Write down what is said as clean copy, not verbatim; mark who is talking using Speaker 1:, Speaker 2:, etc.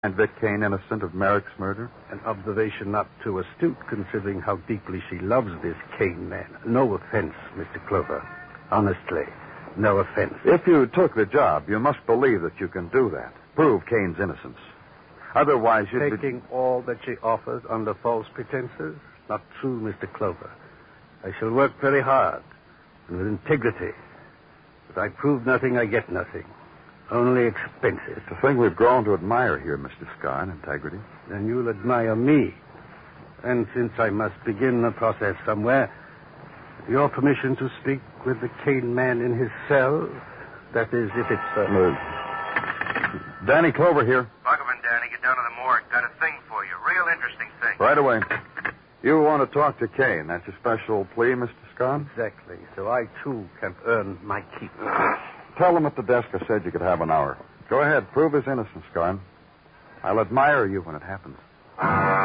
Speaker 1: And Vic Kane innocent of Merrick's murder?
Speaker 2: An observation not too astute, considering how deeply she loves this Kane man. No offense, Mr. Clover. Honestly, no offense.
Speaker 1: If you took the job, you must believe that you can do that. Prove Kane's innocence. Otherwise, you'd
Speaker 2: Taking all that she offers under false pretenses? Not true, Mr. Clover. I shall work very hard and with integrity. If I prove nothing, I get nothing. Only expenses.
Speaker 1: It's a thing we've grown to admire here, Mr. Scarn, integrity.
Speaker 2: Then you'll admire me. And since I must begin the process somewhere, your permission to speak with the Kane man in his cell? That is, if it's...
Speaker 1: Danny Clover here.
Speaker 3: Buggerman, Danny, get down to the morgue. Got a thing for you. Real interesting thing.
Speaker 1: Right away. You want to talk to Kane. That's your special plea, Mr. Scarn?
Speaker 2: Exactly. So I, too, can earn my keep.
Speaker 1: Tell him at the desk I said you could have an hour. Go ahead. Prove his innocence, Scarn. I'll admire you when it happens.